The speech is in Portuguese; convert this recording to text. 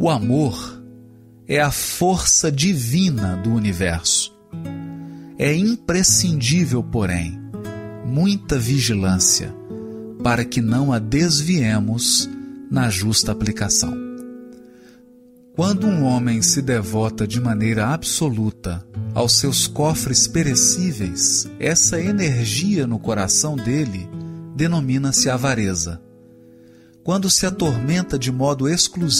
O amor é a força divina do universo. É imprescindível, porém, muita vigilância para que não a desviemos na justa aplicação. Quando um homem se devota de maneira absoluta aos seus cofres perecíveis, essa energia no coração dele denomina-se avareza. Quando se atormenta de modo exclusivo